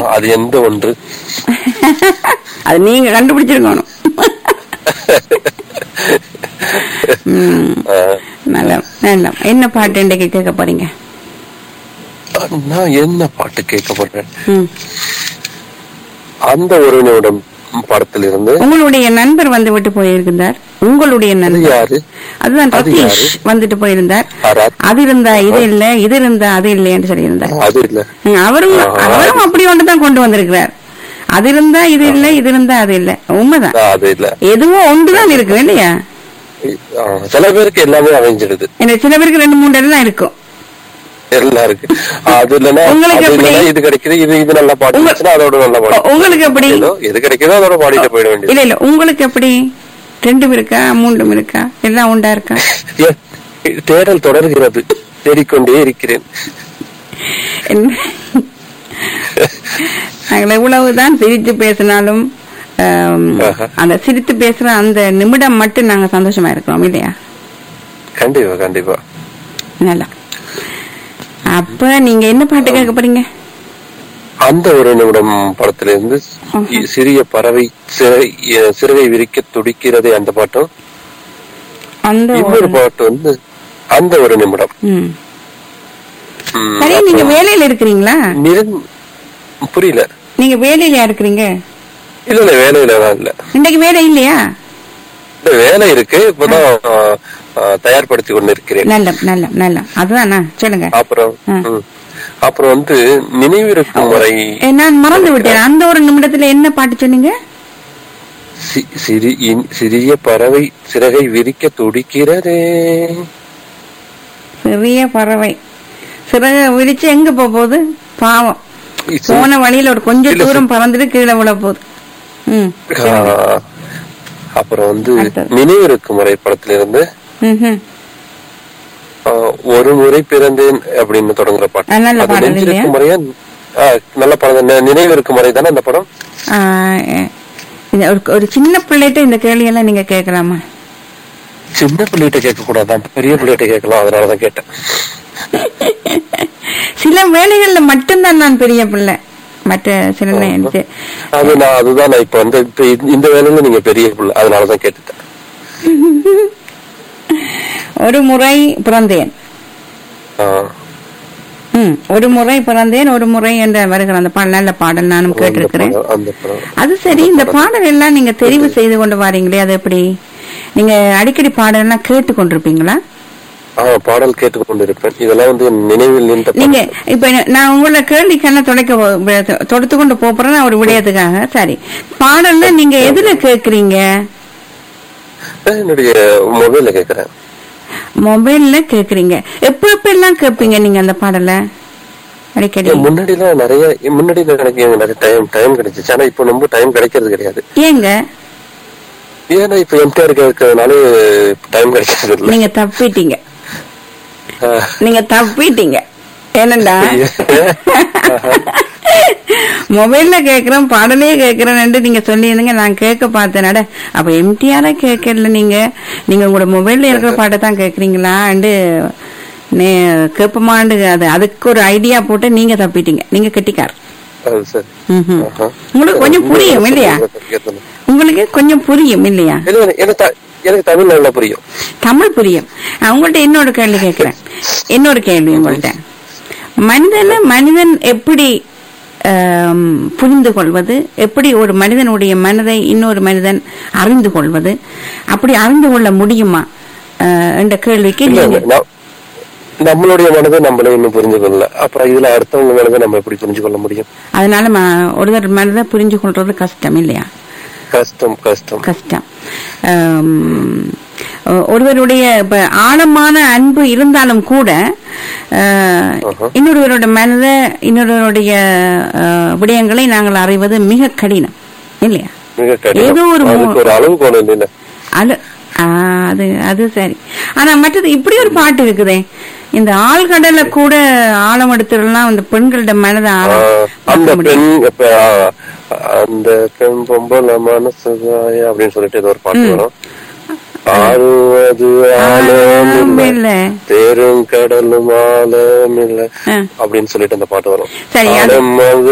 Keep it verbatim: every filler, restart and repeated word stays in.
அது எந்த ஒன்று? அது நீங்க கண்டுபிடிச்சிருக்கணும். நல்ல நல்ல என்ன பாட்டு இன்றைக்கு கேட்க போறீங்க? நான் என்ன பாட்டு கேட்க போறேன்? அந்த ஒரு நிமிடம் படத்தில் இருந்து. உங்களுடைய நண்பர் வந்து விட்டு போயிருந்தார். உங்களுடைய நண்பர் யாரு? அதுதான் ரதீஷ் வந்துட்டு போயிருந்தார். அது இருந்தா இது இல்ல, இது இருந்தா அது இல்லைன்னு சொல்லி இருந்தார். அவரும் அவரும் அப்படி ஒன்றுதான் கொண்டு வந்திருக்கிறார். அது இருந்தா இது இல்ல, இது இருந்தா அது இல்ல. உண்மைதான், எதுவும் ஒன்றுதான் இருக்கு இல்லையா? சில பேருக்கு எல்லாமே அமைஞ்சிடுது. சில பேருக்கு ரெண்டு மூணு எல்லாம் இருக்கும். உங்களுக்கு கிடைக்குது, இது இது நல்லா பாட்டு, அதோட நல்லா பாடு. உங்களுக்கு எப்படி எது கிடைக்குதோ அதோட பாடிட்டு போயிட வேண்டியது. இல்ல இல்ல, உங்களுக்கு எப்படி ரெண்டும் இருக்கா மூன்றும் இருக்கா எல்லாம் உண்டா இருக்கா? தேடல் தொடர்கிறது, தேடிக்கொண்டே இருக்கிறேன். நாங்கள் எவ்வளவுதான் சிரித்து பேசினாலும் அந்த சிரித்து பேசுற அந்த நிமிடம் மட்டும் நாங்க சந்தோஷமா இருக்கிறோம் இல்லையா? கண்டிப்பா கண்டிப்பா. நல்லா. அப்ப நீங்க என்ன பாட்டு கேட்க போறீங்க? அந்த ஒரு நிமிடம் படத்துல இருந்து சிறிய பறவை சிறகை விரிக்க துடிக்கிறதே அந்த பாட்டும், இன்னொரு பாட்டு வந்து அந்த ஒரு நிமிடம். சரி, நீங்க வேலையில இருக்கிறீங்களா? புரியல. நீங்க வேலையில இருக்கிறீங்க? இல்ல இல்ல, வேலையில தான் இல்ல. இன்னைக்கு வேலை இல்லையா? வேலை இருக்கு, இப்பதான் தயார்படுத்தி கொண்டு இருக்கிறேன். நல்ல நல்ல நல்ல, அதுதானா? சொல்லுங்க. அப்புறம் அப்புறம் வந்து நினைவிருக்கும் வரை நான் மறந்து விட்டேன். அந்த ஒரு நிமிடத்துல என்ன பாட்டு சொன்னீங்க? சிறிய பறவை சிறகை விரிக்க துடிக்கிறதே. சிறிய பறவை சிறகை விரிச்சு எங்க போகுது பாவம்? போன வழியில ஒரு கொஞ்சம் தூரம் பறந்துட்டு கீழே விழ போகுது. அப்புறம் வந்து நினைவிருக்கும் வரை படத்துல இருந்து ஒரு முறை பிறந்தேன் அப்படின்னு தொடங்குற பாட்டு. நெஞ்சிருக்கும் முறையா நல்ல படம். நினைவு இருக்கும் முறை தானே அந்த படம். ஒரு சின்ன பிள்ளைகிட்ட இந்த கேள்வி எல்லாம் நீங்க கேட்கலாமா? சின்ன பிள்ளைகிட்ட கேட்க கூடாதான், பெரிய பிள்ளைகிட்ட கேட்கலாம், அதனாலதான் கேட்டேன். சில வேலைகள்ல மட்டும்தான் நான் பெரிய பிள்ளை, மற்ற சில அது நான் அதுதான் நான் இப்ப வந்து இந்த வேலையில நீங்க பெரிய பிள்ளை, அதனாலதான் கேட்டுட்டேன். ஒரு முறை பிறந்தேன், ஒரு முறை பிறந்தேன் ஒரு முறை என்ற வருகிற அந்த பாடல் நல்ல பாடல், நானும் கேட்டிருக்கிறேன். அது சரி, இந்த பாடல் எல்லாம் நீங்க தெரிவு செய்து கொண்டு வாரீங்களே, அது எப்படி? நீங்க அடிக்கடி பாடல் எல்லாம் கேட்டு கொண்டிருப்பீங்களா? பாடல் கேட்டுக் கொண்டிருப்பேன். இதெல்லாம் வந்து நினைவில் நீங்க இப்ப நான் உங்களோட கேள்விக்கெல்லாம் தொடக்க தொடுத்து கொண்டு போறேன் ஒரு விடயத்துக்காக. சரி, பாடல்ல நீங்க எதுல கேக்குறீங்க? என்னுடைய மொபைல்ல கேக்குறேன். மொபைல்ல கேக்குறீங்க. எப்ப எப்ப எல்லாம் கேட்பீங்க நீங்க அந்த பாடல? அடிக்கடி முன்னாடி எல்லாம் நிறைய முன்னாடி எனக்கு நிறைய டைம் டைம் கிடைச்சிச்சு. ஆனா இப்ப ரொம்ப டைம் கிடைக்கிறது கிடையாது. ஏங்க? ஏன்னா இப்ப எம்டிஆர் கேட்கறதுனால டைம் கிடைக்கிறது இல்லை. நீங்க தப்பிட்டீங்க, நீங்க தப்பிட்டீங்க. என்னண்டா மொபைல்ல கேக்குறேன் பாடலே கேக்குறேன்னு நீங்க சொல்லியிருந்தீங்க, நான் கேட்க பார்த்தேன். அப்ப எம்டிஆரா கேட்கல, நீங்க நீங்க உங்களோட மொபைல்ல இருக்கிற பாட்டை தான் கேக்குறீங்களாண்டு கேப்பமாண்டு அது அதுக்கு ஒரு ஐடியா போட்டு நீங்க தப்பிட்டீங்க. நீங்க கெட்டிக்கார். உங்களுக்கு கொஞ்சம் புரியும் இல்லையா? உங்களுக்கு கொஞ்சம் புரியும் இல்லையா? எனக்கு தமிழ் நல்லா புரியும். தமிழ் புரியும். உங்கள்ட்ட இன்னொரு கேள்வி கேட்கிறேன். இன்னொரு கேள்வி உங்கள்ட்ட, மனிதன மனிதன் எப்படி புரிந்து கொள்வது? எப்படி ஒரு மனிதனுடைய மனதை இன்னொரு மனிதன் அறிந்து கொள்வது? அப்படி அறிந்து கொள்ள முடியுமா என்ற கேள்விக்கு நம்மளுடைய மனதை நம்மளே இன்னும் புரிஞ்சு கொள்ளல, அப்புறம் இதுல அடுத்தவங்க மனதை நம்ம எப்படி புரிஞ்சு கொள்ள முடியும்? அதனால ஒருவர் மனதை புரிஞ்சு கொள்றது கஷ்டம் இல்லையா? கஷ்டம் கஷ்டம் கஷ்டம். ஒருவருடைய ஆழமான அன்பு இருந்தாலும் கூட இன்னொருவருடைய மனத இன்னொருவருடைய விடயங்களை நாங்கள் அறிவது மிக கடினம் இல்லையா? ஏதோ ஒரு அளவு அது அது சரி. ஆனா மற்றது இப்படி ஒரு பாட்டு இருக்குதே, இந்த ஆழ்கடல கூட ஆழம் எடுத்துடலாம் அந்த பெண்களோட மனதை அந்த பெண் பொம்பளை மனசுதாய அப்படின்னு சொல்லிட்டு ஏதோ ஒரு பாட்டு வரும். ஆறுவது ஆழம் இல்ல தேரும் கடலும் ஆழம் இல்ல அப்படின்னு சொல்லிட்டு அந்த பாட்டு வரும்.